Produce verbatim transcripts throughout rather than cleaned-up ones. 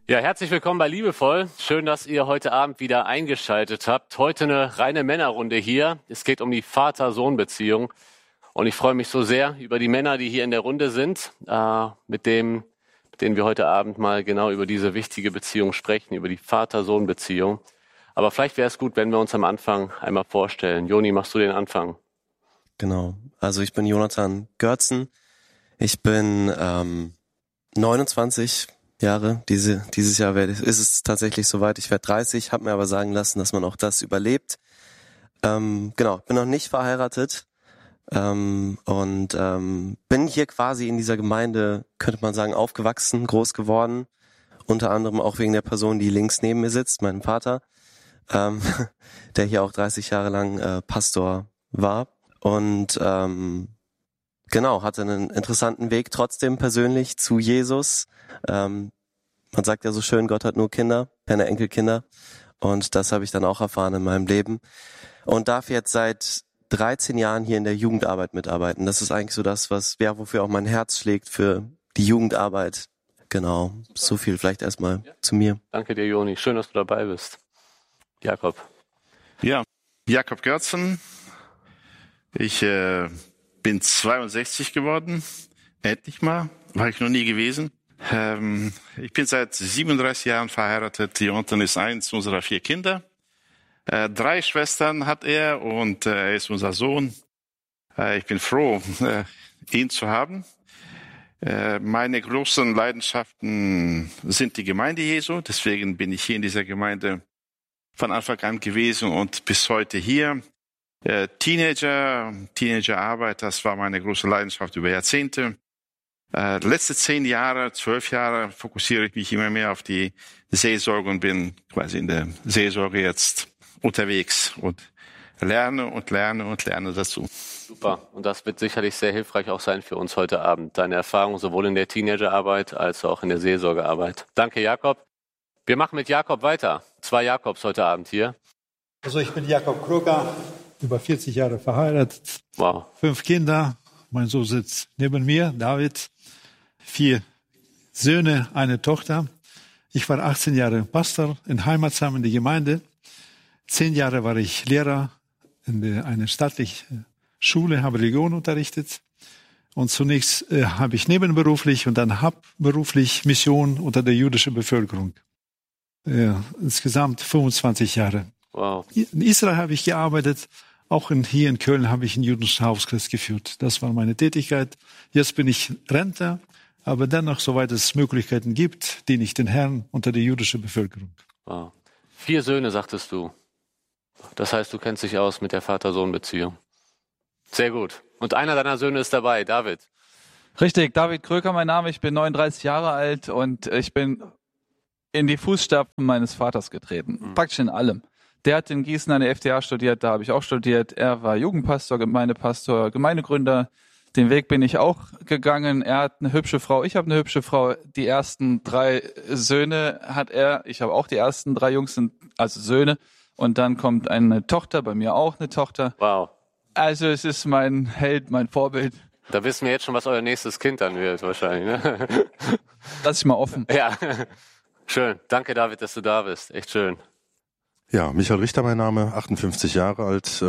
Ja, herzlich willkommen bei Liebevoll. Schön, dass ihr heute Abend wieder eingeschaltet habt. Heute eine reine Männerrunde hier. Es geht um die Vater-Sohn-Beziehung. Und ich freue mich so sehr über die Männer, die hier in der Runde sind, äh, mit dem, mit denen wir heute Abend mal genau über diese wichtige Beziehung sprechen, über die Vater-Sohn-Beziehung. Aber vielleicht wäre es gut, wenn wir uns am Anfang einmal vorstellen. Joni, machst du den Anfang? Genau. Also ich bin Jonathan Görzen. Ich bin ähm, neunundzwanzig Jahre. Diese, dieses Jahr werde ich, ist es tatsächlich soweit. Ich werde dreißig, habe mir aber sagen lassen, dass man auch das überlebt. Ähm, genau, bin noch nicht verheiratet ähm, und ähm, bin hier quasi in dieser Gemeinde, könnte man sagen, aufgewachsen, groß geworden. Unter anderem auch wegen der Person, die links neben mir sitzt, meinem Vater, ähm, der hier auch dreißig Jahre lang äh, Pastor war. Und ähm, genau, hatte einen interessanten Weg trotzdem persönlich zu Jesus. Ähm, man sagt ja so schön, Gott hat nur Kinder, keine Enkelkinder. Und das habe ich dann auch erfahren in meinem Leben. Und darf jetzt seit dreizehn Jahren hier in der Jugendarbeit mitarbeiten. Das ist eigentlich so das, was, ja, wofür auch mein Herz schlägt, für die Jugendarbeit. Genau, so viel vielleicht erstmal ja. zu mir. Danke dir, Joni. Schön, dass du dabei bist. Jakob. Ja, Jakob Görzen. Ich äh, bin zweiundsechzig geworden. Endlich mal. War ich noch nie gewesen. Ähm, ich bin seit siebenunddreißig Jahren verheiratet. Jonathan ist eins unserer vier Kinder. Äh, drei Schwestern hat er und äh, er ist unser Sohn. Äh, ich bin froh, äh, ihn zu haben. Äh, meine großen Leidenschaften sind die Gemeinde Jesu. Deswegen bin ich hier in dieser Gemeinde von Anfang an gewesen und bis heute hier. Äh, Teenager, Teenagerarbeit, das war meine große Leidenschaft über Jahrzehnte. Äh, letzte zehn Jahre, zwölf Jahre fokussiere ich mich immer mehr auf die Seelsorge und bin quasi in der Seelsorge jetzt unterwegs und lerne und lerne und lerne dazu. Super. Und das wird sicherlich sehr hilfreich auch sein für uns heute Abend. Deine Erfahrung sowohl in der Teenagerarbeit als auch in der Seelsorgearbeit. Danke, Jakob. Wir machen mit Jakob weiter. Zwei Jakobs heute Abend hier. Also ich bin Jakob Krüger, über vierzig Jahre verheiratet. Wow. Fünf Kinder. Mein Sohn sitzt neben mir, David. Vier Söhne, eine Tochter. Ich war achtzehn Jahre Pastor in Heimatsheim in der Gemeinde. Zehn Jahre war ich Lehrer in der, einer staatlichen Schule, habe Religion unterrichtet. Und zunächst äh, habe ich nebenberuflich und dann hauptberuflich Mission unter der jüdischen Bevölkerung. Äh, insgesamt fünfundzwanzig Jahre. Wow. In Israel habe ich gearbeitet. Auch in, hier in Köln habe ich einen jüdischen Hauskreis geführt. Das war meine Tätigkeit. Jetzt bin ich Rentner, aber dennoch, soweit es Möglichkeiten gibt, diene ich den Herrn unter der jüdischen Bevölkerung. Wow. Vier Söhne, sagtest du. Das heißt, du kennst dich aus mit der Vater-Sohn-Beziehung. Sehr gut. Und einer deiner Söhne ist dabei, David. Richtig, David Kröker mein Name. Ich bin neununddreißig Jahre alt und ich bin in die Fußstapfen meines Vaters getreten. Mhm. Praktisch in allem. Der hat in Gießen an der F T A studiert, da habe ich auch studiert. Er war Jugendpastor, Gemeindepastor, Gemeindegründer. Den Weg bin ich auch gegangen. Er hat eine hübsche Frau, ich habe eine hübsche Frau. Die ersten drei Söhne hat er. Ich habe auch die ersten drei Jungs, also Söhne. Und dann kommt eine Tochter, bei mir auch eine Tochter. Wow. Also es ist mein Held, mein Vorbild. Da wissen wir jetzt schon, was euer nächstes Kind dann wird wahrscheinlich. Ne? Lass ich mal offen. Ja, schön. Danke, David, dass du da bist. Echt schön. Ja, Michael Richter mein Name, achtundfünfzig Jahre alt.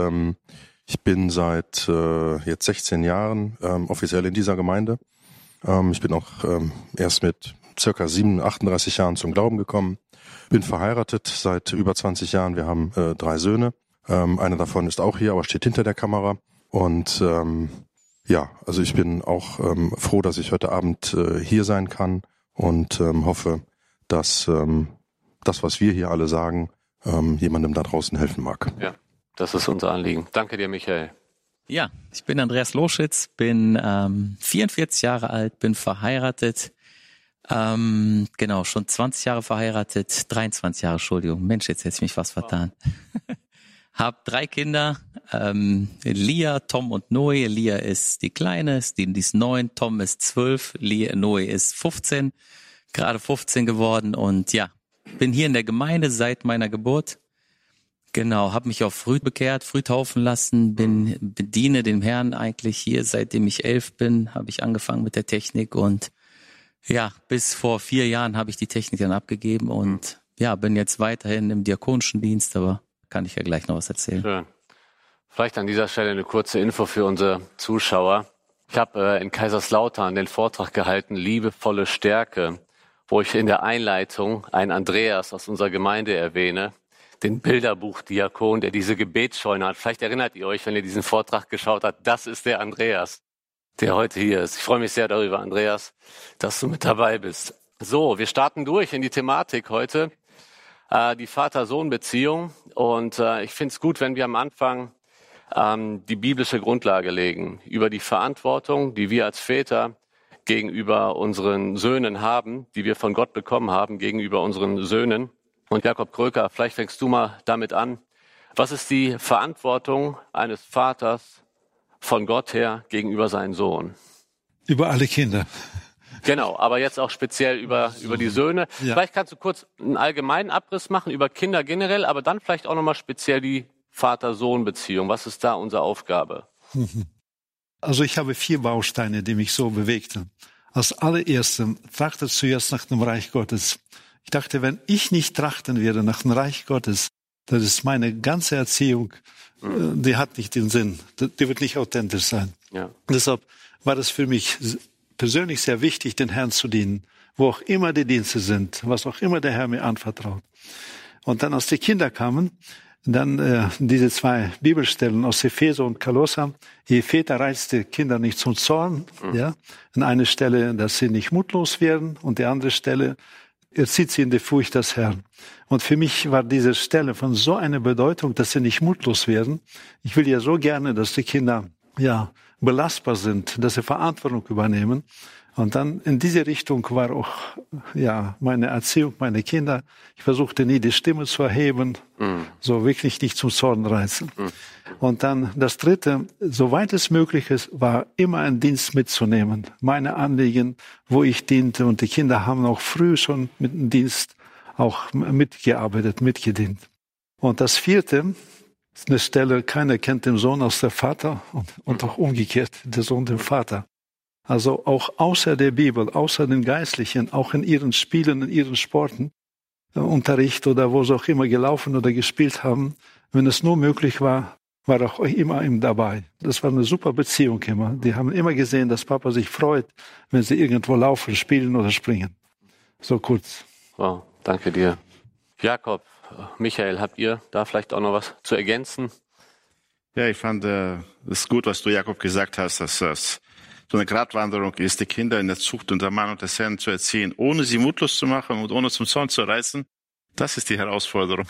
Ich bin seit jetzt sechzehn Jahren offiziell in dieser Gemeinde. Ich bin auch erst mit circa sieben, achtunddreißig Jahren zum Glauben gekommen. Bin verheiratet seit über zwanzig Jahren. Wir haben drei Söhne. Einer davon ist auch hier, aber steht hinter der Kamera. Und ja, also ich bin auch froh, dass ich heute Abend hier sein kann und hoffe, dass das, was wir hier alle sagen, jemandem da draußen helfen mag. Ja, das ist unser Anliegen. Danke dir, Michael. Ja, ich bin Andreas Loschitz, bin ähm, vierundvierzig Jahre alt, bin verheiratet, ähm, genau, schon zwanzig Jahre verheiratet, dreiundzwanzig Jahre, Entschuldigung, Mensch, jetzt hätte ich mich fast vertan. Hab drei Kinder, ähm, Lia, Tom und Noe. Lia ist die Kleine, die ist neun, Tom ist zwölf, Lia, Noe ist fünfzehn, gerade fünfzehn geworden und ja, bin hier in der Gemeinde seit meiner Geburt. Genau, habe mich auch früh bekehrt, früh taufen lassen, bin bediene dem Herrn eigentlich hier, seitdem ich elf bin, habe ich angefangen mit der Technik und Ja, bis vor vier Jahren habe ich die Technik dann abgegeben und ja, bin jetzt weiterhin im diakonischen Dienst, aber kann ich ja gleich noch was erzählen. Schön. Vielleicht an dieser Stelle eine kurze Info für unsere Zuschauer. Ich habe äh, in Kaiserslautern den Vortrag gehalten, Liebevolle Stärke, wo ich in der Einleitung einen Andreas aus unserer Gemeinde erwähne, den Bilderbuchdiakon, der diese Gebetsscheune hat. Vielleicht erinnert ihr euch, wenn ihr diesen Vortrag geschaut habt, das ist der Andreas, der heute hier ist. Ich freue mich sehr darüber, Andreas, dass du mit dabei bist. So, wir starten durch in die Thematik heute, äh, die Vater-Sohn-Beziehung. Und äh, ich finde es gut, wenn wir am Anfang ähm, die biblische Grundlage legen über die Verantwortung, die wir als Väter gegenüber unseren Söhnen haben, die wir von Gott bekommen haben, gegenüber unseren Söhnen. Und Jakob Kröker, vielleicht fängst du mal damit an. Was ist die Verantwortung eines Vaters von Gott her gegenüber seinem Sohn? Über alle Kinder. Genau, aber jetzt auch speziell über, über die Söhne. Ja. Vielleicht kannst du kurz einen allgemeinen Abriss machen über Kinder generell, aber dann vielleicht auch nochmal speziell die Vater-Sohn-Beziehung. Was ist da unsere Aufgabe? Also ich habe vier Bausteine, die mich so bewegten. Als allererstes, trachtet zuerst nach dem Reich Gottes. Ich dachte, wenn ich nicht trachten werde nach dem Reich Gottes, das ist meine ganze Erziehung, mhm. die hat nicht den Sinn. Die wird nicht authentisch sein. Ja. Deshalb war es für mich persönlich sehr wichtig, den Herrn zu dienen, wo auch immer die Dienste sind, was auch immer der Herr mir anvertraut. Und dann, als die Kinder kamen, dann äh, diese zwei Bibelstellen aus Epheser und Kolosser. Ihr Väter reizt die Kinder nicht zum Zorn. Mhm. Ja. An einer Stelle, dass sie nicht mutlos werden, und die andere Stelle, erzieht sie in die Furcht des Herrn. Und für mich war diese Stelle von so einer Bedeutung, dass sie nicht mutlos werden. Ich will ja so gerne, dass die Kinder ja belastbar sind, dass sie Verantwortung übernehmen. Und dann in diese Richtung war auch ja meine Erziehung, meine Kinder. Ich versuchte nie, die Stimme zu erheben, mm. so wirklich nicht zum Zorn reißen. Mm. Und dann das Dritte, soweit es möglich ist, war immer einen Dienst mitzunehmen. Meine Anliegen, wo ich diente. Und die Kinder haben auch früh schon mit dem Dienst auch mitgearbeitet, mitgedient. Und das Vierte ist eine Stelle, keiner kennt den Sohn als der Vater und, und auch umgekehrt, der Sohn den Vater. Also auch außer der Bibel, außer den Geistlichen, auch in ihren Spielen, in ihren Sporten, äh, Unterricht oder wo sie auch immer gelaufen oder gespielt haben, wenn es nur möglich war, war auch immer ihm dabei. Das war eine super Beziehung immer. Die haben immer gesehen, dass Papa sich freut, wenn sie irgendwo laufen, spielen oder springen. So kurz. Wow, danke dir. Jakob, Michael, habt ihr da vielleicht auch noch was zu ergänzen? Ja, ich fand es äh, ist gut, was du, Jakob, gesagt hast, dass das so eine Gratwanderung ist, die Kinder in der Zucht und der Mann und des Herrn zu erziehen, ohne sie mutlos zu machen und ohne zum Zorn zu reißen. Das ist die Herausforderung,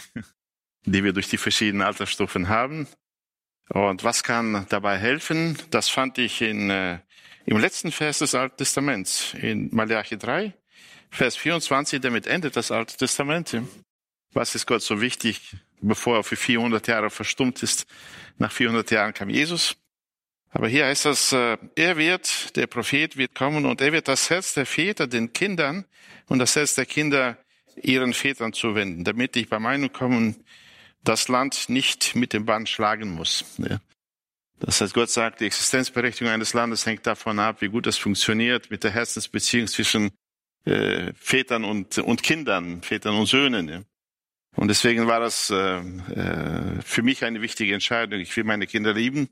die wir durch die verschiedenen Altersstufen haben. Und was kann dabei helfen? Das fand ich in, äh, im letzten Vers des Alten Testaments, in Malachi drei, Vers vierundzwanzig, damit endet das Alte Testament. Was ist Gott so wichtig, bevor er für vierhundert Jahre verstummt ist? Nach vierhundert Jahren kam Jesus. Aber hier heißt das, er wird, der Prophet wird kommen und er wird das Herz der Väter den Kindern und das Herz der Kinder ihren Vätern zuwenden, damit ich bei meinem Kommen das Land nicht mit dem Bann schlagen muss. Das heißt, Gott sagt, die Existenzberechtigung eines Landes hängt davon ab, wie gut es funktioniert mit der Herzensbeziehung zwischen äh, Vätern und, und Kindern, Vätern und Söhnen. Und deswegen war das äh, äh, für mich eine wichtige Entscheidung. Ich will meine Kinder lieben.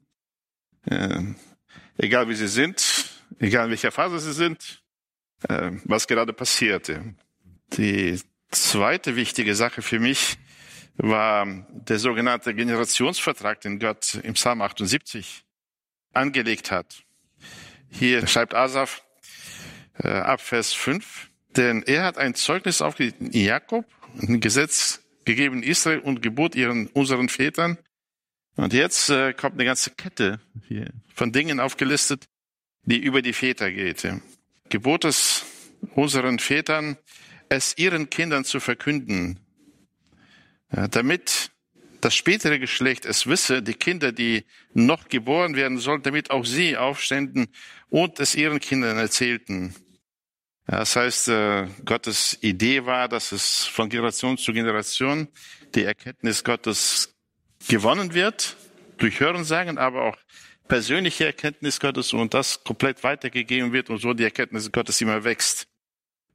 Äh, egal wie sie sind, egal in welcher Phase sie sind, äh, was gerade passierte. Die zweite wichtige Sache für mich war der sogenannte Generationsvertrag, den Gott im Psalm achtundsiebzig angelegt hat. Hier schreibt Asaf äh, ab Vers fünf, denn er hat ein Zeugnis aufgelegt in Jakob, ein Gesetz gegeben in Israel und Gebot ihren unseren Vätern. Und jetzt äh, kommt eine ganze Kette hier von Dingen aufgelistet, die über die Väter geht. Ja. Gebot es unseren Vätern, es ihren Kindern zu verkünden, ja, damit das spätere Geschlecht es wisse, die Kinder, die noch geboren werden sollen, damit auch sie aufständen und es ihren Kindern erzählten. Ja, das heißt, äh, Gottes Idee war, dass es von Generation zu Generation die Erkenntnis Gottes gewonnen wird, durch Hörensagen, aber auch persönliche Erkenntnis Gottes und das komplett weitergegeben wird und so die Erkenntnis Gottes immer wächst.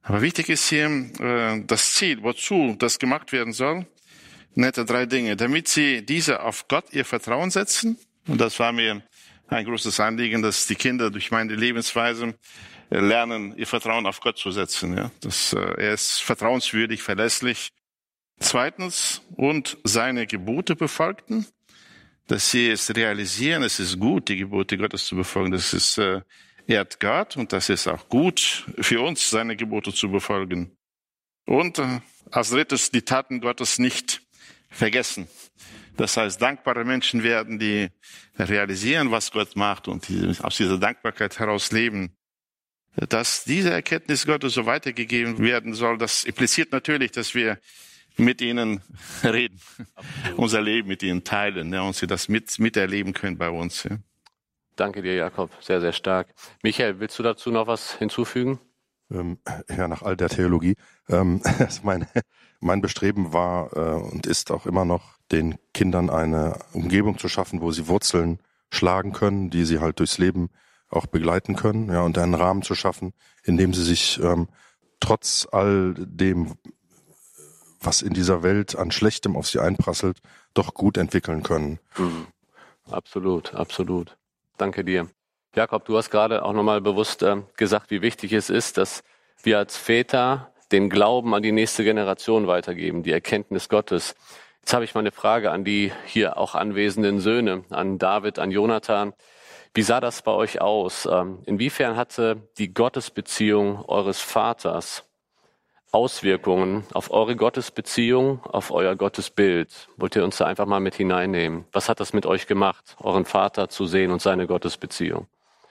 Aber wichtig ist hier äh, das Ziel, wozu das gemacht werden soll. Nette drei Dinge. Damit sie diese auf Gott ihr Vertrauen setzen. Und das war mir ein großes Anliegen, dass die Kinder durch meine Lebensweise äh, lernen, ihr Vertrauen auf Gott zu setzen. Ja? Das, äh, er ist vertrauenswürdig, verlässlich. Zweitens, und seine Gebote befolgten. Dass sie es realisieren, es ist gut, die Gebote Gottes zu befolgen. Das ist, äh, ehrt Gott und das ist auch gut für uns, seine Gebote zu befolgen. Und äh, als drittes, die Taten Gottes nicht vergessen. Das heißt, dankbare Menschen werden, die realisieren, was Gott macht und die aus dieser Dankbarkeit heraus leben. Dass diese Erkenntnis Gottes so weitergegeben werden soll, das impliziert natürlich, dass wir mit ihnen reden, absolut, unser Leben mit ihnen teilen, ja, und sie das mit, miterleben können bei uns. Ja. Danke dir, Jakob. Sehr, sehr stark. Michael, willst du dazu noch was hinzufügen? Ähm, ja, nach all der Theologie. Ähm, mein, mein Bestreben war äh, und ist auch immer noch, den Kindern eine Umgebung zu schaffen, wo sie Wurzeln schlagen können, die sie halt durchs Leben auch begleiten können, ja, und einen Rahmen zu schaffen, in dem sie sich ähm, trotz all dem, was in dieser Welt an Schlechtem auf sie einprasselt, doch gut entwickeln können. Mhm. Absolut, absolut. Danke dir. Jakob, du hast gerade auch nochmal bewusst äh, gesagt, wie wichtig es ist, dass wir als Väter den Glauben an die nächste Generation weitergeben, die Erkenntnis Gottes. Jetzt habe ich mal eine Frage an die hier auch anwesenden Söhne, an David, an Jonathan. Wie sah das bei euch aus? Ähm, inwiefern hatte die Gottesbeziehung eures Vaters Auswirkungen auf eure Gottesbeziehung, auf euer Gottesbild? Wollt ihr uns da einfach mal mit hineinnehmen? Was hat das mit euch gemacht, euren Vater zu sehen und seine Gottesbeziehung?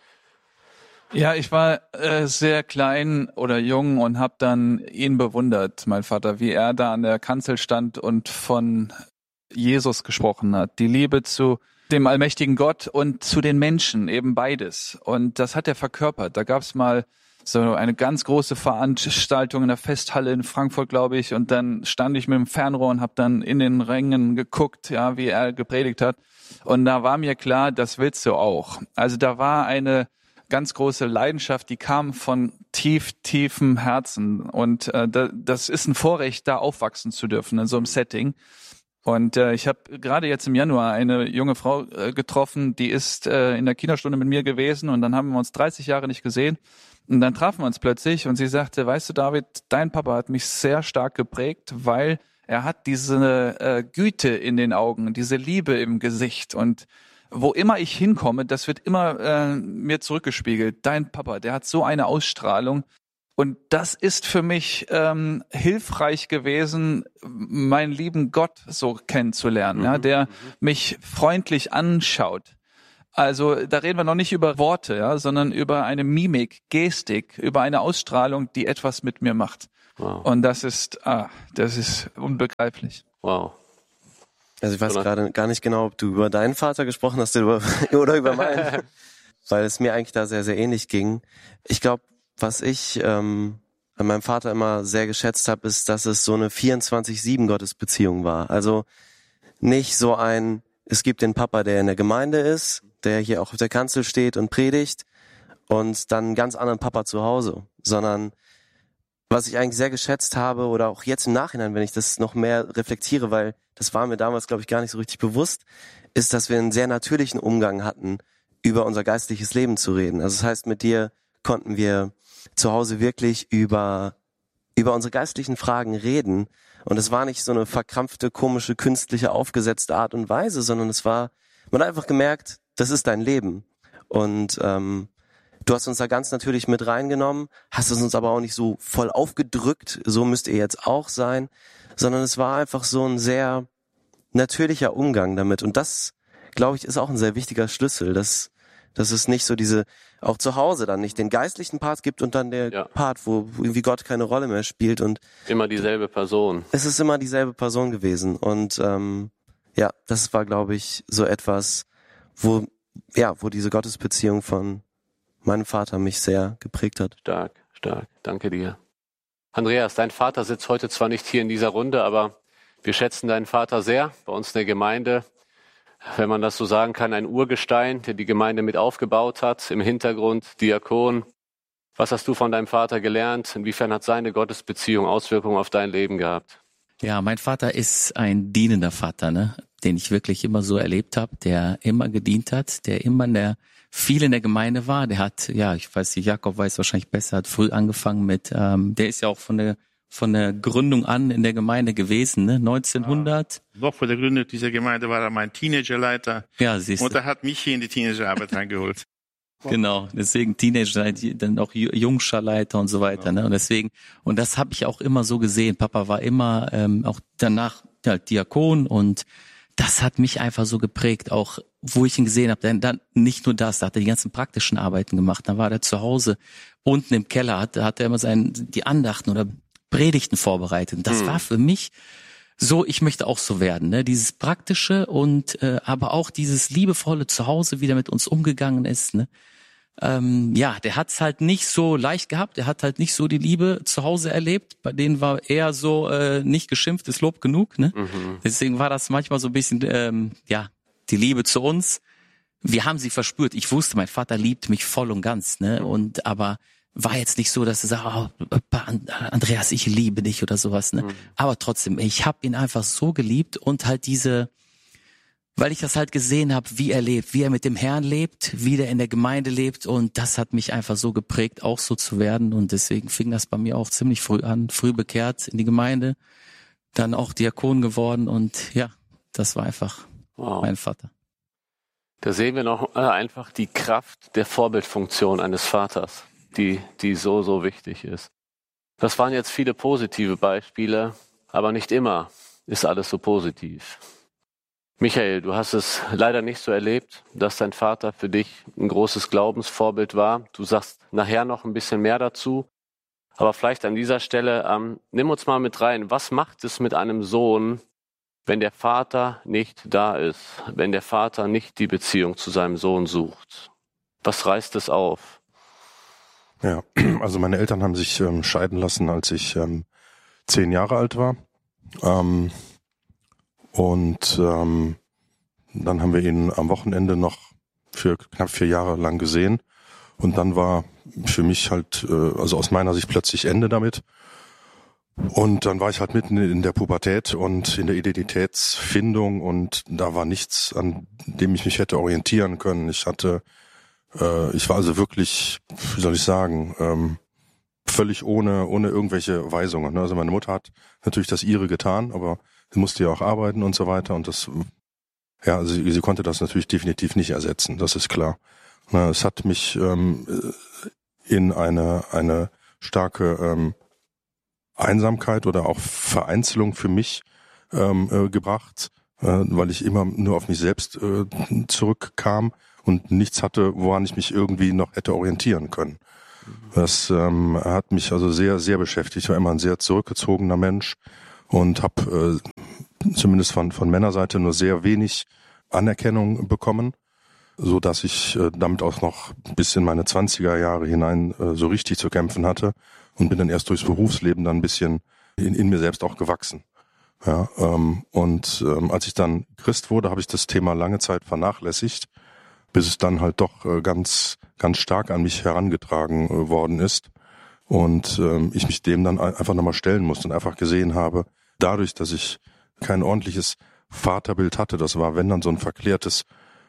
Ja, ich war äh, sehr klein oder jung und habe dann ihn bewundert, mein Vater, wie er da an der Kanzel stand und von Jesus gesprochen hat. Die Liebe zu dem allmächtigen Gott und zu den Menschen, eben beides. Und das hat er verkörpert. Da gab's mal so eine ganz große Veranstaltung in der Festhalle in Frankfurt, glaube ich. Und dann stand ich mit dem Fernrohr und habe dann in den Rängen geguckt, ja, wie er gepredigt hat. Und da war mir klar, das willst du auch. Also da war eine ganz große Leidenschaft, die kam von tief, tiefem Herzen. Und äh, da, das ist ein Vorrecht, da aufwachsen zu dürfen in so einem Setting. Und äh, ich habe gerade jetzt im Januar eine junge Frau äh, getroffen, die ist äh, in der Kinderstunde mit mir gewesen und dann haben wir uns dreißig Jahre nicht gesehen. Und dann trafen wir uns plötzlich und sie sagte, weißt du, David, dein Papa hat mich sehr stark geprägt, weil er hat diese äh, Güte in den Augen, diese Liebe im Gesicht. Und wo immer ich hinkomme, das wird immer äh, mir zurückgespiegelt. Dein Papa, der hat so eine Ausstrahlung. Und das ist für mich ähm, hilfreich gewesen, meinen lieben Gott so kennenzulernen, mhm. ja, der mich freundlich anschaut. Also da reden wir noch nicht über Worte, ja, sondern über eine Mimik, Gestik, über eine Ausstrahlung, die etwas mit mir macht. Wow. Und das ist, ah, das ist unbegreiflich. Wow. Also ich weiß gerade gar nicht genau, ob du über deinen Vater gesprochen hast oder über, oder über meinen, weil es mir eigentlich da sehr, sehr ähnlich ging. Ich glaube, was ich ähm, an meinem Vater immer sehr geschätzt habe, ist, dass es so eine vierundzwanzig sieben Gottesbeziehung war. Also nicht so ein, es gibt den Papa, der in der Gemeinde ist, der hier auch auf der Kanzel steht und predigt und dann einen ganz anderen Papa zu Hause, sondern was ich eigentlich sehr geschätzt habe oder auch jetzt im Nachhinein, wenn ich das noch mehr reflektiere, weil das war mir damals, glaube ich, gar nicht so richtig bewusst, ist, dass wir einen sehr natürlichen Umgang hatten, über unser geistliches Leben zu reden. Also das heißt, mit dir konnten wir zu Hause wirklich über über unsere geistlichen Fragen reden. Und es war nicht so eine verkrampfte, komische, künstliche, aufgesetzte Art und Weise, sondern es war, man hat einfach gemerkt, das ist dein Leben. Und ähm, du hast uns da ganz natürlich mit reingenommen, hast es uns aber auch nicht so voll aufgedrückt, so müsst ihr jetzt auch sein, sondern es war einfach so ein sehr natürlicher Umgang damit. Und das, glaube ich, ist auch ein sehr wichtiger Schlüssel, dass, dass es nicht so diese, auch zu Hause dann nicht den geistlichen Part gibt und dann der ja. Part, wo irgendwie Gott keine Rolle mehr spielt. Und immer dieselbe Person. Es ist immer dieselbe Person gewesen. Und ähm, ja, das war, glaube ich, so etwas, wo ja, wo diese Gottesbeziehung von meinem Vater mich sehr geprägt hat. Stark, stark. Danke dir. Andreas, dein Vater sitzt heute zwar nicht hier in dieser Runde, aber wir schätzen deinen Vater sehr bei uns in der Gemeinde. Wenn man das so sagen kann, ein Urgestein, der die Gemeinde mit aufgebaut hat, im Hintergrund Diakon. Was hast du von deinem Vater gelernt? Inwiefern hat seine Gottesbeziehung Auswirkungen auf dein Leben gehabt? Ja, mein Vater ist ein dienender Vater, ne, den ich wirklich immer so erlebt habe, der immer gedient hat, der immer in der, viel in der Gemeinde war. Der hat, ja, ich weiß nicht, Jakob weiß wahrscheinlich besser, hat früh angefangen mit, ähm, der ist ja auch von der von der Gründung an in der Gemeinde gewesen, ne, neunzehnhundert. Ja, noch vor der Gründung dieser Gemeinde war er mein Teenagerleiter. Ja, siehst du. Und er hat mich hier in die Teenagerarbeit reingeholt. Genau, deswegen Teenager, dann auch Jungscherleiter und so weiter, ja. Ne? Und deswegen, und das habe ich auch immer so gesehen. Papa war immer ähm, auch danach ja, Diakon und das hat mich einfach so geprägt, auch wo ich ihn gesehen habe. Denn dann nicht nur das, da hat er die ganzen praktischen Arbeiten gemacht. Dann war er zu Hause unten im Keller, hat, hat er immer seinen die Andachten oder Predigten vorbereitet. Und das mhm. war für mich so, ich möchte auch so werden, ne? Dieses Praktische und äh, aber auch dieses liebevolle Zuhause, wie der mit uns umgegangen ist, ne? Ähm, ja, der hat's halt nicht so leicht gehabt, der hat halt nicht so die Liebe zu Hause erlebt, bei denen war eher so äh, nicht geschimpft, ist Lob genug, ne? Mhm. Deswegen war das manchmal so ein bisschen, ähm, ja, die Liebe zu uns. Wir haben sie verspürt. Ich wusste, mein Vater liebt mich voll und ganz, ne? Und aber war jetzt nicht so, dass er sagt, oh, Andreas, ich liebe dich oder sowas, ne? Mhm. Aber trotzdem, ich habe ihn einfach so geliebt und halt diese, weil ich das halt gesehen habe, wie er lebt, wie er mit dem Herrn lebt, wie er in der Gemeinde lebt und das hat mich einfach so geprägt, auch so zu werden und deswegen fing das bei mir auch ziemlich früh an, früh bekehrt in die Gemeinde, dann auch Diakon geworden und ja, das war einfach wow. Mein Vater. Da sehen wir noch äh, einfach die Kraft der Vorbildfunktion eines Vaters, die, die so, so wichtig ist. Das waren jetzt viele positive Beispiele, aber nicht immer ist alles so positiv. Michael, du hast es leider nicht so erlebt, dass dein Vater für dich ein großes Glaubensvorbild war. Du sagst nachher noch ein bisschen mehr dazu, aber vielleicht an dieser Stelle, ähm, nimm uns mal mit rein. Was macht es mit einem Sohn, wenn der Vater nicht da ist, wenn der Vater nicht die Beziehung zu seinem Sohn sucht? Was reißt es auf? Ja, also meine Eltern haben sich ähm, scheiden lassen, als ich ähm, zehn Jahre alt war. Ähm, und ähm, dann haben wir ihn am Wochenende noch für knapp vier Jahre lang gesehen. Und dann war für mich halt, äh, also aus meiner Sicht plötzlich Ende damit. Und dann war ich halt mitten in der Pubertät und in der Identitätsfindung und da war nichts, an dem ich mich hätte orientieren können. Ich hatte äh, ich war also wirklich, wie soll ich sagen, ähm, völlig ohne ohne irgendwelche Weisungen. Also meine Mutter hat natürlich das ihre getan, aber sie musste ja auch arbeiten und so weiter. Und das, ja, also sie, sie konnte das natürlich definitiv nicht ersetzen, das ist klar. Na, es hat mich ähm, in eine eine starke ähm, Einsamkeit oder auch Vereinzelung für mich ähm, äh, gebracht, äh, weil ich immer nur auf mich selbst äh, zurückkam und nichts hatte, woran ich mich irgendwie noch hätte orientieren können. Das ähm, hat mich also sehr, sehr beschäftigt. Ich war immer ein sehr zurückgezogener Mensch und habe äh, zumindest von von Männerseite nur sehr wenig Anerkennung bekommen, so dass ich äh, damit auch noch bis in meine zwanziger Jahre hinein äh, so richtig zu kämpfen hatte und bin dann erst durchs Berufsleben dann ein bisschen in, in mir selbst auch gewachsen. Ja, ähm, und ähm, als ich dann Christ wurde, habe ich das Thema lange Zeit vernachlässigt, bis es dann halt doch äh, ganz ganz stark an mich herangetragen äh, worden ist und ähm, ich mich dem dann einfach nochmal stellen musste und einfach gesehen habe, dadurch, dass ich kein ordentliches Vaterbild hatte, das war, wenn dann so ein verklärtes,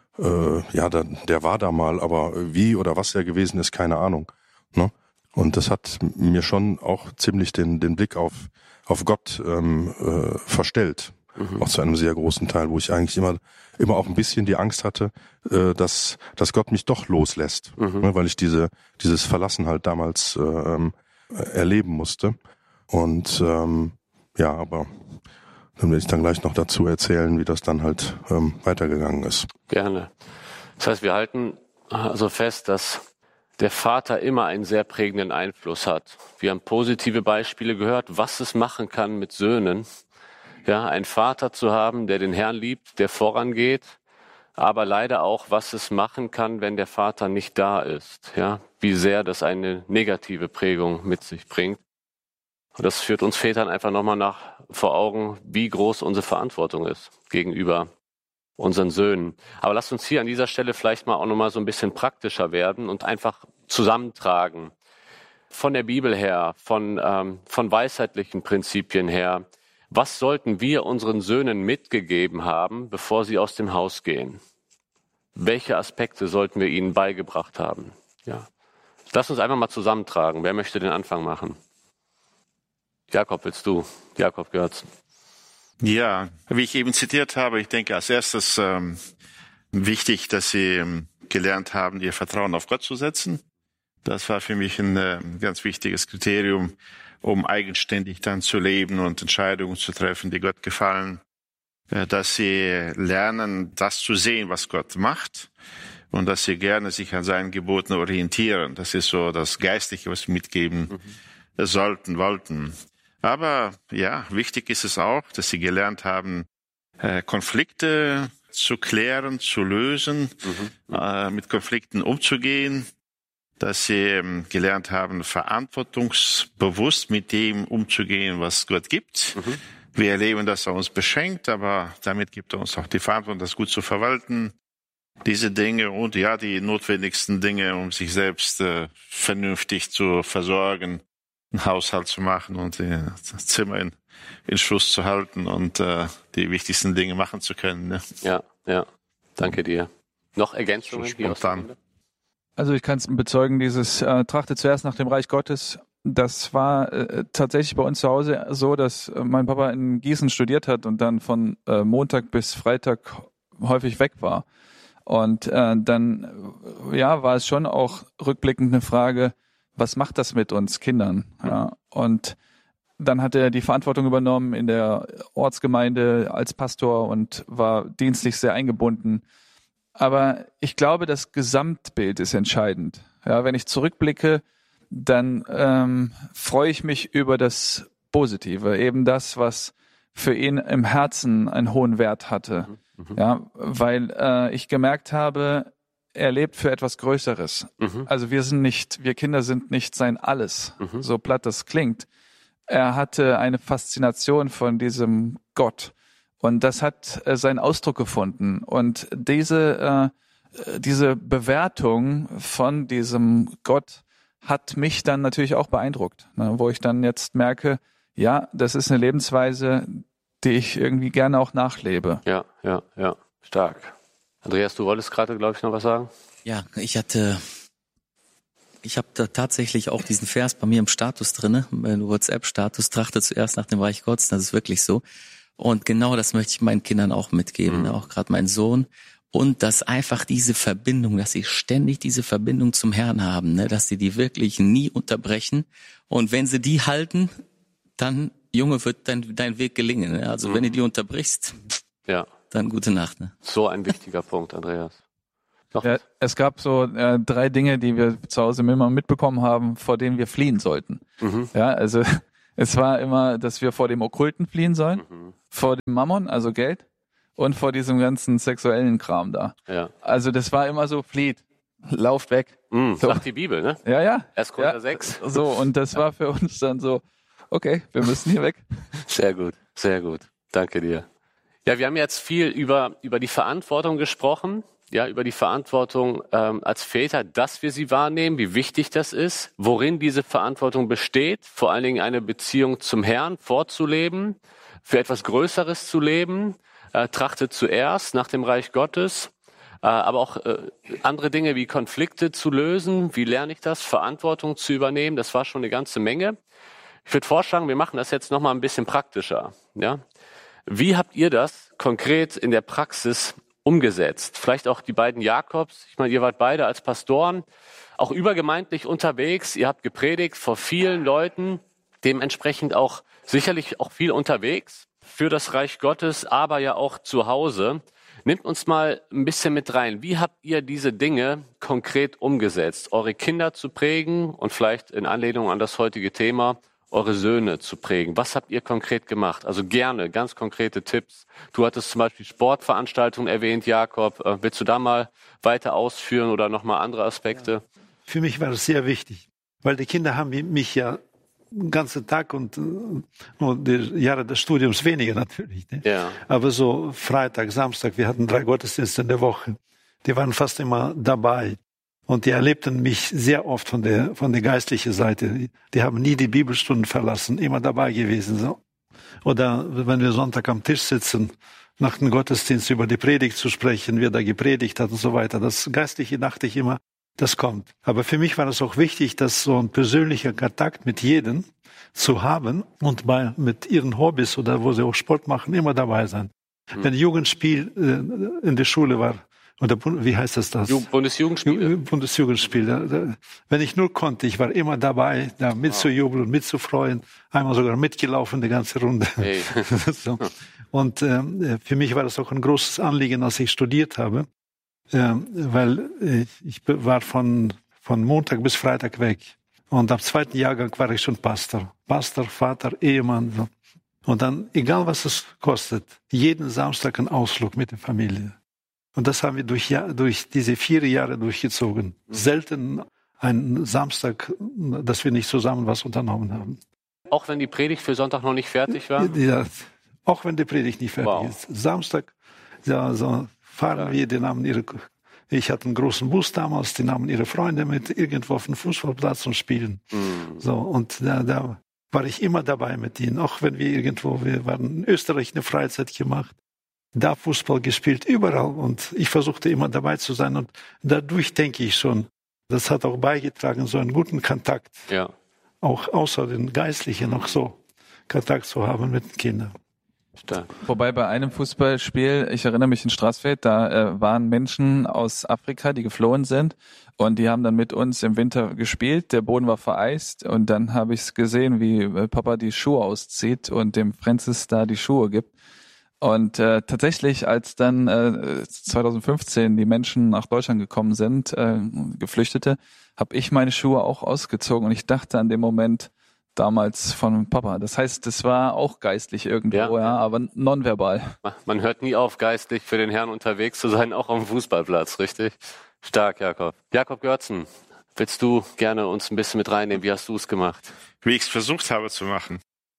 äh, ja, der, der war da mal, aber wie oder was er gewesen ist, keine Ahnung. Ne? Und das hat mir schon auch ziemlich den den Blick auf auf Gott ähm, äh, verstellt, mhm. auch zu einem sehr großen Teil, wo ich eigentlich immer immer auch ein bisschen die Angst hatte, äh, dass dass Gott mich doch loslässt, mhm. ne, weil ich diese dieses Verlassen halt damals äh, ähm, erleben musste. Und ähm, ja, aber dann will ich dann gleich noch dazu erzählen, wie das dann halt ähm, weitergegangen ist. Gerne. Das heißt, wir halten also fest, dass der Vater immer einen sehr prägenden Einfluss hat. Wir haben positive Beispiele gehört, was es machen kann mit Söhnen. Ja, einen Vater zu haben, der den Herrn liebt, der vorangeht, aber leider auch, was es machen kann, wenn der Vater nicht da ist. Ja, wie sehr das eine negative Prägung mit sich bringt. Und das führt uns Vätern einfach nochmal nach vor Augen, wie groß unsere Verantwortung ist gegenüber unseren Söhnen. Aber lasst uns hier an dieser Stelle vielleicht mal auch nochmal so ein bisschen praktischer werden und einfach zusammentragen. von der Bibel her, von, ähm, von weisheitlichen Prinzipien her, was sollten wir unseren Söhnen mitgegeben haben, bevor sie aus dem Haus gehen? Welche Aspekte sollten wir ihnen beigebracht haben? Ja. Lass uns einfach mal zusammentragen. Wer möchte den Anfang machen? Jakob, willst du? Jakob Görzen. Ja, wie ich eben zitiert habe, ich denke als erstes ähm, wichtig, dass sie ähm, gelernt haben, ihr Vertrauen auf Gott zu setzen. Das war für mich ein äh, ganz wichtiges Kriterium, um eigenständig dann zu leben und Entscheidungen zu treffen, die Gott gefallen. Äh, dass sie lernen, das zu sehen, was Gott macht, und dass sie gerne sich an seinen Geboten orientieren. Das ist so das Geistliche, was wir mitgeben mhm. sollten, wollten. Aber ja, wichtig ist es auch, dass sie gelernt haben, äh, Konflikte zu klären, zu lösen, mhm. äh, mit Konflikten umzugehen, dass sie ähm, gelernt haben, verantwortungsbewusst mit dem umzugehen, was Gott gibt. Mhm. Wir erleben, dass er uns beschenkt, aber damit gibt er uns auch die Verantwortung, das gut zu verwalten. Diese Dinge und ja, die notwendigsten Dinge, um sich selbst äh, vernünftig zu versorgen, einen Haushalt zu machen und äh, das Zimmer in, in Schuss zu halten und äh, die wichtigsten Dinge machen zu können. Ne? Ja, ja. Danke dir. Noch Ergänzungen? Spontan. Also ich kann es bezeugen, dieses äh, Trachte zuerst nach dem Reich Gottes, das war äh, tatsächlich bei uns zu Hause so, dass äh, mein Papa in Gießen studiert hat und dann von äh, Montag bis Freitag häufig weg war. Und äh, dann äh, ja, war es schon auch rückblickend eine Frage, was macht das mit uns Kindern? Ja, und dann hat er die Verantwortung übernommen in der Ortsgemeinde als Pastor und war dienstlich sehr eingebunden. Aber ich glaube, das Gesamtbild ist entscheidend. Ja, wenn ich zurückblicke, dann ähm, freue ich mich über das Positive, eben das, was für ihn im Herzen einen hohen Wert hatte. Mhm. Ja, weil äh, ich gemerkt habe, er lebt für etwas Größeres. Mhm. Also wir sind nicht, wir Kinder sind nicht sein Alles, mhm. so platt das klingt. Er hatte eine Faszination von diesem Gott. Und das hat äh, seinen Ausdruck gefunden. Und diese, äh, diese Bewertung von diesem Gott hat mich dann natürlich auch beeindruckt, ne, wo ich dann jetzt merke, ja, das ist eine Lebensweise, die ich irgendwie gerne auch nachlebe. Ja, ja, ja, stark. Andreas, du wolltest gerade, glaube ich, noch was sagen? Ja, ich hatte, ich habe da tatsächlich auch diesen Vers bei mir im Status drinne, im WhatsApp-Status, trachte zuerst nach dem Reich Gottes, das ist wirklich so. Und genau das möchte ich meinen Kindern auch mitgeben, mhm. auch gerade mein Sohn. Und dass einfach diese Verbindung, dass sie ständig diese Verbindung zum Herrn haben, ne, dass sie die wirklich nie unterbrechen. Und wenn sie die halten, dann, Junge, wird dein, dein Weg gelingen. Ne? Also mhm. wenn du die unterbrichst, ja. dann gute Nacht. Ne? So ein wichtiger Punkt, Andreas. Ja, es gab so äh, drei Dinge, die wir zu Hause immer mitbekommen haben, vor denen wir fliehen sollten. Mhm. Ja, also es war immer, dass wir vor dem Okkulten fliehen sollen, mhm. vor dem Mammon, also Geld, und vor diesem ganzen sexuellen Kram da. Ja. Also das war immer so, flieht, lauft weg. Mhm, so. Sagt die Bibel, ne? Ja, ja. erst Korinther ja. sechs. So, und das war für uns dann so, okay, wir müssen hier weg. Sehr gut, sehr gut. Danke dir. Ja, wir haben jetzt viel über, über die Verantwortung gesprochen. Ja, über die Verantwortung ähm, als Väter, dass wir sie wahrnehmen, wie wichtig das ist, worin diese Verantwortung besteht, vor allen Dingen eine Beziehung zum Herrn vorzuleben, für etwas Größeres zu leben, äh, trachtet zuerst nach dem Reich Gottes, äh, aber auch äh, andere Dinge wie Konflikte zu lösen. Wie lerne ich das? Verantwortung zu übernehmen, das war schon eine ganze Menge. Ich würde vorschlagen, wir machen das jetzt nochmal ein bisschen praktischer. Ja? Wie habt ihr das konkret in der Praxis umgesetzt? Vielleicht auch die beiden Jakobs. Ich meine, ihr wart beide als Pastoren auch übergemeindlich unterwegs. Ihr habt gepredigt vor vielen Leuten, dementsprechend auch sicherlich auch viel unterwegs für das Reich Gottes, aber ja auch zu Hause. Nehmt uns mal ein bisschen mit rein. Wie habt ihr diese Dinge konkret umgesetzt? Eure Kinder zu prägen und vielleicht in Anlehnung an das heutige Thema eure Söhne zu prägen. Was habt ihr konkret gemacht? Also gerne, ganz konkrete Tipps. Du hattest zum Beispiel Sportveranstaltungen erwähnt, Jakob. Äh, willst du da mal weiter ausführen oder nochmal andere Aspekte? Ja. Für mich war das sehr wichtig, weil die Kinder haben mich ja den ganzen Tag und, und die Jahre des Studiums weniger natürlich. Ne? Ja. Aber so Freitag, Samstag, wir hatten drei Gottesdienste in der Woche. Die waren fast immer dabei. Und die erlebten mich sehr oft von der, von der geistlichen Seite. Die haben nie die Bibelstunden verlassen, immer dabei gewesen. So. Oder wenn wir Sonntag am Tisch sitzen, nach dem Gottesdienst über die Predigt zu sprechen, wer da gepredigt hat und so weiter. Das Geistliche dachte ich immer, das kommt. Aber für mich war es auch wichtig, dass so ein persönlicher Kontakt mit jedem zu haben und bei, mit ihren Hobbys oder wo sie auch Sport machen, immer dabei sein. Mhm. Wenn Jugendspiel äh, in der Schule war, oder wie heißt das das? Bundesjugendspiele. Bundesjugendspiel. Da, da, wenn ich nur konnte, ich war immer dabei, da mitzujubeln und mitzufreuen. Einmal sogar mitgelaufen, die ganze Runde. Hey. So. Und äh, für mich war das auch ein großes Anliegen, als ich studiert habe, äh, weil äh, ich war von, von Montag bis Freitag weg. Und am zweiten Jahrgang war ich schon Pastor. Pastor, Vater, Ehemann. So. Und dann, egal was es kostet, jeden Samstag ein Ausflug mit der Familie. Und das haben wir durch, durch diese vier Jahre durchgezogen. Selten einen Samstag, dass wir nicht zusammen was unternommen haben. Auch wenn die Predigt für Sonntag noch nicht fertig war? Ja, auch wenn die Predigt nicht fertig wow. ist. Samstag ja, so fahren ja. wir, die nahmen ihre... Ich hatte einen großen Bus damals, die nahmen ihre Freunde mit irgendwo auf den Fußballplatz und spielen. Mhm. So, und da, da war ich immer dabei mit ihnen. Auch wenn wir irgendwo, wir waren in Österreich eine Freizeit gemacht. Da Fußball gespielt, überall. Und ich versuchte immer dabei zu sein. Und dadurch denke ich schon, das hat auch beigetragen, so einen guten Kontakt, ja. auch außer den Geistlichen noch so Kontakt zu haben mit den Kindern. Stark. Wobei bei einem Fußballspiel, ich erinnere mich in Straßfeld, da äh, waren Menschen aus Afrika, die geflohen sind. Und die haben dann mit uns im Winter gespielt. Der Boden war vereist. Und dann habe ich gesehen, wie äh, Papa die Schuhe auszieht und dem Francis da die Schuhe gibt. Und äh, tatsächlich, als dann äh, zwanzig fünfzehn die Menschen nach Deutschland gekommen sind, äh, Geflüchtete, habe ich meine Schuhe auch ausgezogen und ich dachte an den Moment damals von Papa. Das heißt, das war auch geistlich irgendwo, ja, ja aber nonverbal. Man hört nie auf, geistlich für den Herrn unterwegs zu sein, auch am Fußballplatz, richtig? Stark, Jakob. Jakob Görzen, willst du gerne uns ein bisschen mit reinnehmen? Wie hast du es gemacht? Wie ich es versucht habe zu machen.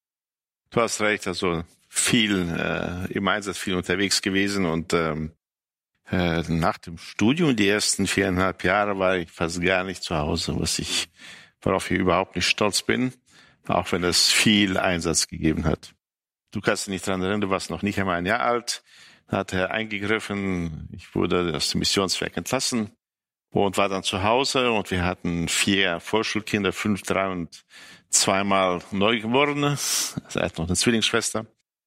Du hast recht, also viel äh, im Einsatz, viel unterwegs gewesen und ähm, äh, nach dem Studium, die ersten viereinhalb Jahre, war ich fast gar nicht zu Hause, was ich, worauf ich überhaupt nicht stolz bin, auch wenn es viel Einsatz gegeben hat. Du kannst dich nicht dran erinnern, du warst noch nicht einmal ein Jahr alt, da hat er eingegriffen, ich wurde aus dem Missionswerk entlassen und war dann zu Hause und wir hatten vier Vorschulkinder, fünf, drei und zweimal Neugeborene, also er hat noch eine Zwillingsschwester.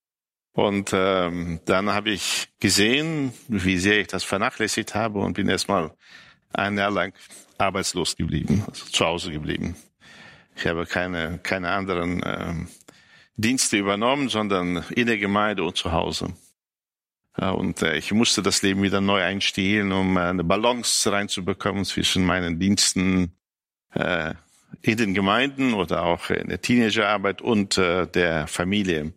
Und ähm, dann habe ich gesehen, wie sehr ich das vernachlässigt habe und bin erstmal ein Jahr lang arbeitslos geblieben, also zu Hause geblieben. Ich habe keine keine anderen ähm, Dienste übernommen, sondern in der Gemeinde und zu Hause. Ja, und äh, ich musste das Leben wieder neu einstehen, um äh, eine Balance reinzubekommen zwischen meinen Diensten äh, in den Gemeinden oder auch in der Teenagerarbeit und äh, der Familie.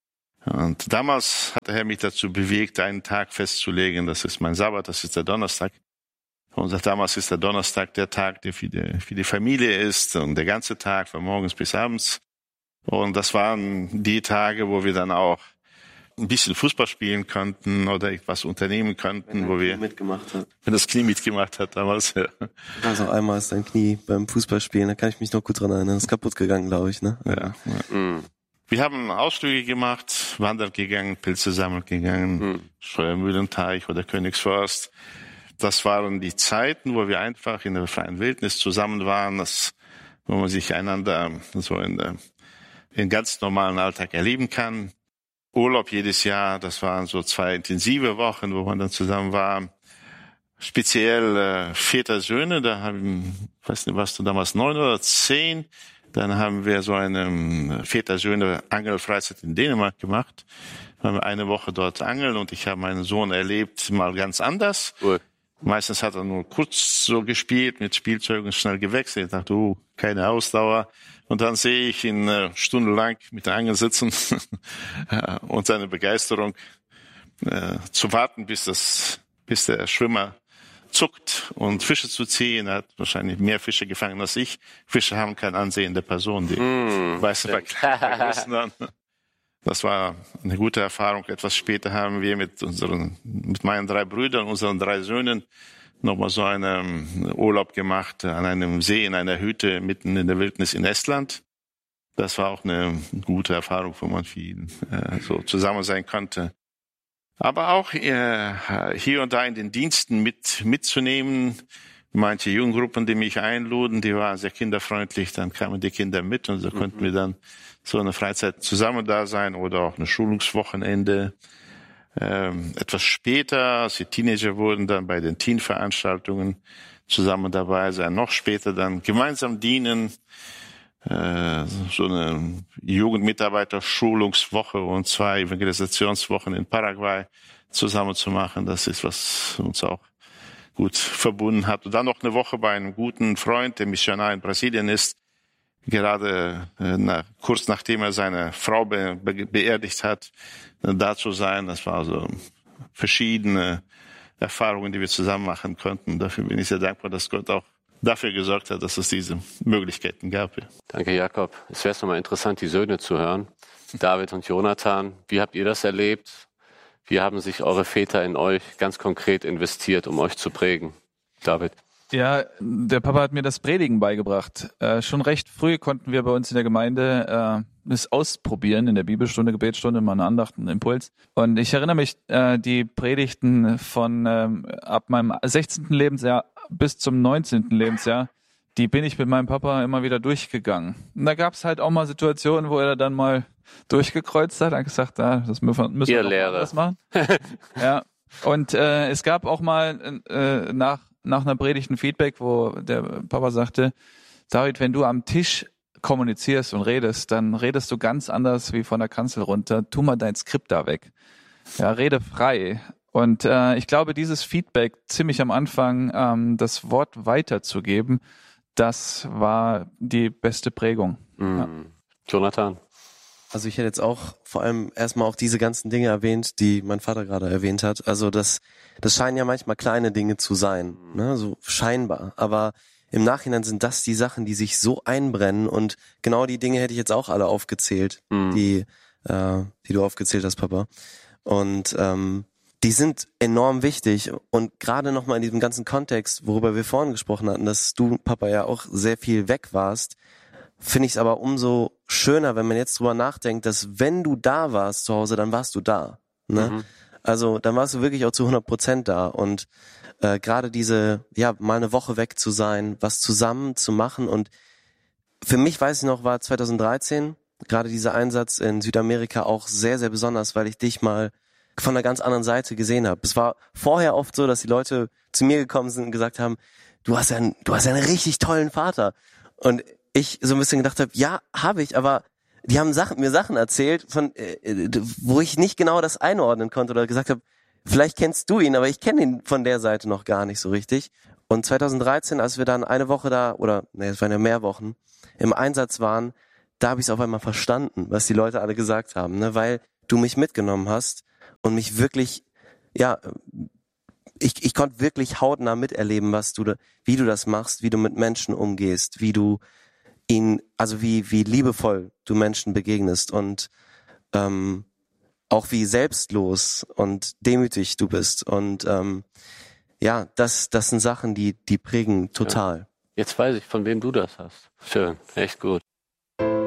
Und damals hat der Herr mich dazu bewegt, einen Tag festzulegen, das ist mein Sabbat, das ist der Donnerstag. Und damals ist der Donnerstag der Tag, der für die, für die Familie ist und der ganze Tag von morgens bis abends. Und das waren die Tage, wo wir dann auch ein bisschen Fußball spielen konnten oder etwas unternehmen konnten, wo wir mitgemacht hat. Wenn das Knie mitgemacht hat damals. Ja. Also einmal ist dein Knie beim Fußballspielen, da kann ich mich noch gut dran erinnern, ist kaputt gegangen, glaube ich, ne? Ja. ja. Mhm. Wir haben Ausflüge gemacht, wandern gegangen, Pilze sammeln gegangen, mhm. Scheuermühlenteich oder Königsforst. Das waren die Zeiten, wo wir einfach in der freien Wildnis zusammen waren, das, wo man sich einander so in der, in ganz normalen Alltag erleben kann. Urlaub jedes Jahr, das waren so zwei intensive Wochen, wo man dann zusammen war. Speziell äh, Väter, Söhne, da haben, ich weiß nicht, warst du damals neun oder zehn? Dann haben wir so eine Väter-Söhne-Angelfreizeit in Dänemark gemacht. Wir haben eine Woche dort angeln und ich habe meinen Sohn erlebt, mal ganz anders. Cool. Meistens hat er nur kurz so gespielt, mit Spielzeugen schnell gewechselt. Ich dachte, oh, keine Ausdauer. Und dann sehe ich ihn äh, stundenlang mit der Angel sitzen und seine Begeisterung äh, zu warten, bis das, bis der Schwimmer zuckt und Fische zu ziehen. Er hat wahrscheinlich mehr Fische gefangen als ich. Fische haben kein Ansehen der Person, die mm, weißen vergrößern. Das war eine gute Erfahrung. Etwas später haben wir mit unseren, mit meinen drei Brüdern, unseren drei Söhnen, nochmal so einen Urlaub gemacht an einem See in einer Hütte mitten in der Wildnis in Estland. Das war auch eine gute Erfahrung, wo man viel äh, so zusammen sein konnte. Aber auch äh, hier und da in den Diensten mit mitzunehmen. Manche Jugendgruppen, die mich einluden, die waren sehr kinderfreundlich. Dann kamen die Kinder mit und so konnten mhm. wir dann so eine Freizeit zusammen da sein oder auch ein Schulungswochenende. Ähm, etwas später, als die Teenager wurden, dann bei den Teenveranstaltungen zusammen dabei sein. Noch später dann gemeinsam dienen. Äh, so eine Jugendmitarbeiter-Schulungswoche und zwei Evangelisationswochen in Paraguay zusammen zu machen. Das ist, was uns auch gut verbunden hat. Und dann noch eine Woche bei einem guten Freund, der Missionar in Brasilien ist, gerade äh, nach, kurz nachdem er seine Frau be, be, beerdigt hat, äh, da zu sein. Das war so verschiedene Erfahrungen, die wir zusammen machen konnten. Dafür bin ich sehr dankbar, dass Gott auch dafür gesorgt hat, dass es diese Möglichkeiten gab. Danke, Jakob. Es wäre nochmal interessant, die Söhne zu hören. David und Jonathan, wie habt ihr das erlebt? Wie haben sich eure Väter in euch ganz konkret investiert, um euch zu prägen? David? Ja, der Papa hat mir das Predigen beigebracht. Äh, schon recht früh konnten wir bei uns in der Gemeinde äh, es ausprobieren, in der Bibelstunde, Gebetsstunde, mal eine Andacht, einen Impuls. Und ich erinnere mich, äh, die Predigten von ähm, ab meinem sechzehnten Lebensjahr bis zum neunzehnten Lebensjahr, die bin ich mit meinem Papa immer wieder durchgegangen. Und da gab es halt auch mal Situationen, wo er dann mal durchgekreuzt hat, hat gesagt, ah, das müssen, müssen wir noch anders machen. Ja. Und äh, es gab auch mal äh, nach nach einer Predigt ein Feedback, wo der Papa sagte, David, wenn du am Tisch kommunizierst und redest, dann redest du ganz anders wie von der Kanzel runter. Tu mal dein Skript da weg. Ja, rede frei. Und äh, ich glaube, dieses Feedback ziemlich am Anfang, ähm, das Wort weiterzugeben, das war die beste Prägung. Mhm. Ja. Jonathan? Also ich hätte jetzt auch vor allem erstmal auch diese ganzen Dinge erwähnt, die mein Vater gerade erwähnt hat. Also das, das scheinen ja manchmal kleine Dinge zu sein, ne? So scheinbar. Aber im Nachhinein sind das die Sachen, die sich so einbrennen. Und genau die Dinge hätte ich jetzt auch alle aufgezählt, mhm. die, äh, die du aufgezählt hast, Papa. Und ähm, die sind enorm wichtig. Und gerade nochmal in diesem ganzen Kontext, worüber wir vorhin gesprochen hatten, dass du, Papa, ja auch sehr viel weg warst, finde ich es aber umso schöner, wenn man jetzt drüber nachdenkt, dass wenn du da warst zu Hause, dann warst du da. Ne? Mhm. Also dann warst du wirklich auch zu hundert Prozent da. Und äh, gerade diese, ja, mal eine Woche weg zu sein, was zusammen zu machen. Und für mich, weiß ich noch, war zwanzig dreizehn gerade dieser Einsatz in Südamerika auch sehr, sehr besonders, weil ich dich mal von einer ganz anderen Seite gesehen habe. Es war vorher oft so, dass die Leute zu mir gekommen sind und gesagt haben, du hast ja einen, du hast ja einen richtig tollen Vater. Und ich so ein bisschen gedacht habe, ja, habe ich, aber die haben Sachen, mir Sachen erzählt, von äh, wo ich nicht genau das einordnen konnte oder gesagt habe, vielleicht kennst du ihn, aber ich kenne ihn von der Seite noch gar nicht so richtig. Und zwanzig dreizehn, als wir dann eine Woche da, oder nee, es waren ja mehr Wochen, im Einsatz waren, da habe ich es auf einmal verstanden, was die Leute alle gesagt haben, ne, weil du mich mitgenommen hast und mich wirklich, ja, ich, ich konnte wirklich hautnah miterleben, was du da, wie du das machst, wie du mit Menschen umgehst, wie du ihn, also wie wie liebevoll du Menschen begegnest und ähm, auch wie selbstlos und demütig du bist. Und ähm, ja, das das sind Sachen, die die prägen total. Ja. Jetzt weiß ich, von wem du das hast. Schön, echt gut.